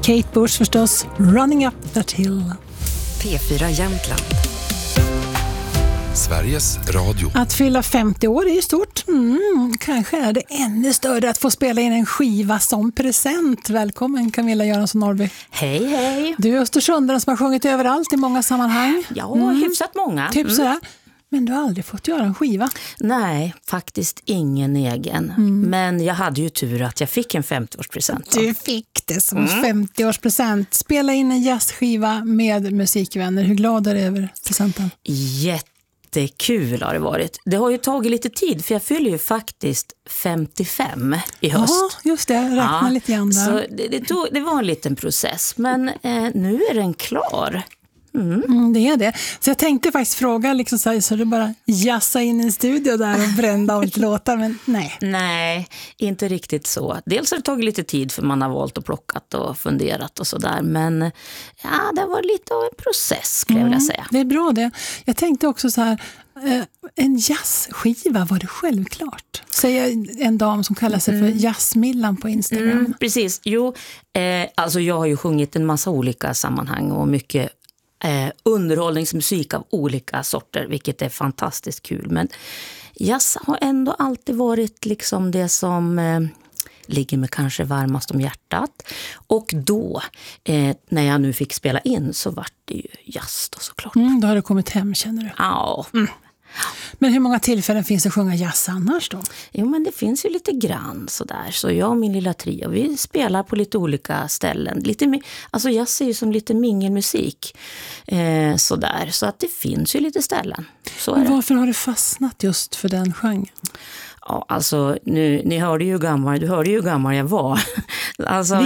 Kate Bush förstås, Running Up That Hill. P4 Jämtland. Sveriges Radio. Att fylla 50 år är ju stort. Kanske är det ännu större att få spela in en skiva som present. Välkommen Camilla Göransson Norrby. Hej, hej. Du är östersundaren som har sjungit överallt i många sammanhang. Ja, hyfsat många. Typ sådär. Men du har aldrig fått göra en skiva? Nej, faktiskt ingen egen. Men jag hade ju tur att jag fick en 50-årspresent. Du fick det som 50-årspresent. Spela in en jazzskiva med musikvänner. Hur glad är du över presenten? Jättekul har det varit. Det har ju tagit lite tid för jag fyller ju faktiskt 55 i höst. Ja, just det. Räkna lite grann där. Så det var en liten process. Men nu är den klar. Det är det. Så jag tänkte faktiskt fråga liksom så du bara jassa in i en studio där och brända av lite låtar, men nej. Nej, inte riktigt så. Dels har det tagit lite tid för man har valt och plockat och funderat och sådär. Men ja, det var lite av en process skulle jag vilja säga. Det är bra det. Jag tänkte också så här, en jazzskiva, var det självklart? Säger en dam som kallar sig för Jazzmillan på Instagram. Precis, alltså jag har ju sjungit en massa olika sammanhang och mycket underhållningsmusik av olika sorter, vilket är fantastiskt kul. Men jazz har ändå alltid varit liksom det som ligger med kanske varmast om hjärtat. Och då, när jag nu fick spela in så var det ju jazz då såklart. Då har du kommit hem, känner du? Ja. Men hur många tillfällen finns det att sjunga jazz annars då? Jo, men det finns ju lite grann sådär. Så jag och min lilla trio, vi spelar på lite olika ställen. Alltså jazz är ju som lite mingelmusik. Sådär. Så att det finns ju lite ställen. Så är det. Varför har du fastnat just för den genren? Ja, alltså, ni hörde ju hur gammal jag var. Alltså,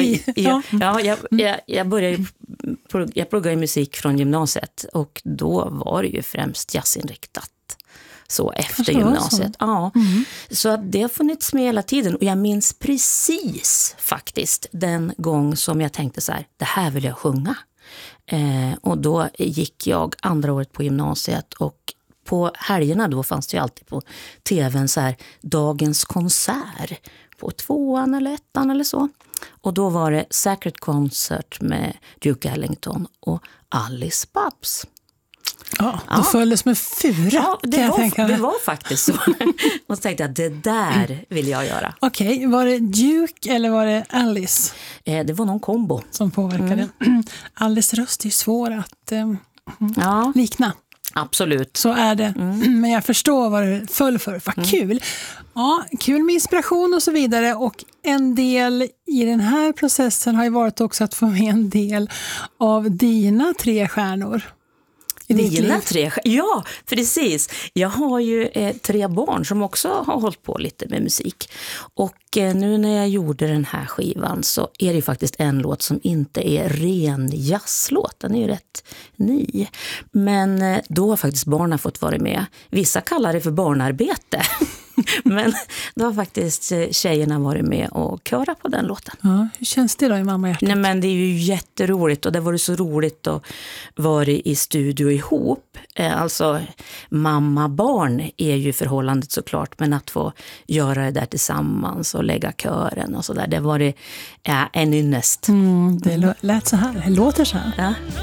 jag pluggade musik från gymnasiet och då var det ju främst jazzinriktat. Så efter gymnasiet. Ja. Så att det har funnits med hela tiden. Och jag minns precis faktiskt den gång som jag tänkte så här, det här vill jag sjunga. Och då gick jag andra året på gymnasiet och på helgerna då fanns det ju alltid på tvn så här dagens konsert på 2:an eller 1:an eller så. Och då var det Sacred Concert med Duke Ellington och Alice Babs. Ja, då följdes med fura. Ja, det var faktiskt så. Och så tänkte jag, det där vill jag göra. Okej, var det Duke eller var det Alice? Det var någon kombo. Som påverkade. Alice röst är ju svår att likna. Absolut. Så är det. Men jag förstår vad du föll för. Vad kul. Ja, kul med inspiration och så vidare. Och en del i den här processen har ju varit också att få med en del av dina 3 stjärnor. Dina 3? Ja, precis. Jag har ju 3 barn som också har hållit på lite med musik. Och nu när jag gjorde den här skivan så är det ju faktiskt en låt som inte är ren jazzlåt. Den är ju rätt ny. Men då har faktiskt barnen fått vara med. Vissa kallar det för barnarbete. Men då har faktiskt tjejerna varit med och köra på den låten. Ja, hur känns det då i mammahjärtat? Nej, men det är ju jätteroligt och det var så roligt att vara i studio ihop. Alltså mamma-barn är ju förhållandet såklart, men att få göra det där tillsammans och lägga kören och sådär, det var en ynnest. Det lät så här, det låter så här. Ja.